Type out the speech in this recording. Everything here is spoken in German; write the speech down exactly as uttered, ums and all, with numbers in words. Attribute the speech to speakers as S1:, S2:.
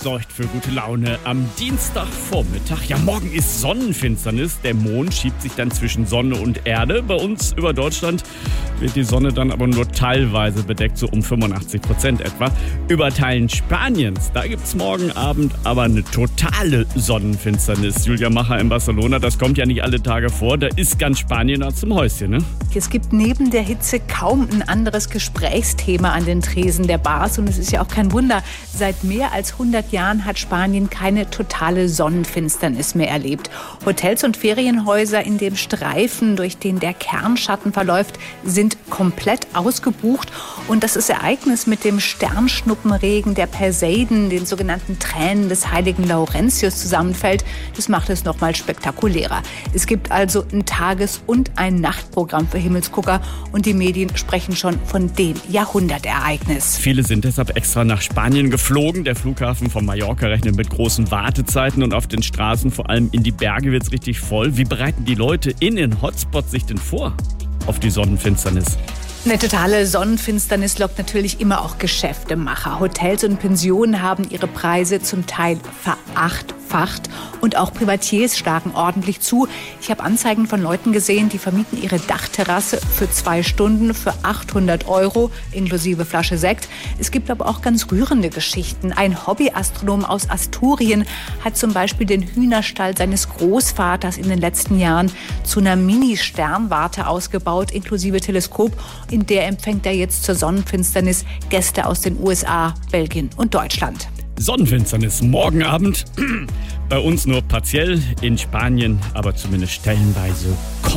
S1: sorgt für gute Laune am Dienstagvormittag. Ja, morgen ist Sonnenfinsternis. Der Mond schiebt sich dann zwischen Sonne und Erde. Bei uns über Deutschland wird die Sonne dann aber nur teilweise bedeckt, so um fünfundachtzig Prozent etwa. Über Teilen Spaniens, da gibt es morgen Abend aber eine totale Sonnenfinsternis. Julia Macher in Barcelona, das kommt ja nicht alle Tage vor. Da ist ganz Spanien da zum Häuschen, ne?
S2: Es gibt neben der Hitze kaum ein anderes Gesprächsthema an den Tresen der Bars. Und es ist ja auch kein Wunder, seit mehr als hundert Jahren hat Spanien keine totale Sonnenfinsternis mehr erlebt. Hotels und Ferienhäuser in dem Streifen, durch den der Kernschatten verläuft, sind komplett ausgebucht. Und das Ereignis mit dem Sternschnuppenregen der Perseiden, den sogenannten Tränen des heiligen Laurentius, zusammenfällt, das macht es noch mal spektakulärer. Es gibt also ein Tages- und ein Nachtprogramm für Himmelsgucker und die Medien sprechen schon von dem Jahrhundertereignis.
S1: Viele sind deshalb extra nach Spanien geflogen. Der Flughafen von Mallorca rechnet mit großen Wartezeiten und auf den Straßen, vor allem in die Berge, wird es richtig voll. Wie bereiten die Leute in den Hotspots sich denn vor auf die Sonnenfinsternis?
S2: Eine totale Sonnenfinsternis lockt natürlich immer auch Geschäftemacher. Hotels und Pensionen haben ihre Preise zum Teil verachtfacht und auch Privatiers schlagen ordentlich zu. Ich habe Anzeigen von Leuten gesehen, die vermieten ihre Dachterrasse für zwei Stunden für achthundert Euro inklusive Flasche Sekt. Es gibt aber auch ganz rührende Geschichten. Ein Hobbyastronom aus Asturien hat zum Beispiel den Hühnerstall seines Großvaters in den letzten Jahren zu einer Mini-Sternwarte ausgebaut inklusive Teleskop. In der empfängt er jetzt zur Sonnenfinsternis Gäste aus den U S A, Belgien und Deutschland.
S1: Sonnenfinsternis morgen Abend. Bei uns nur partiell, in Spanien aber zumindest stellenweise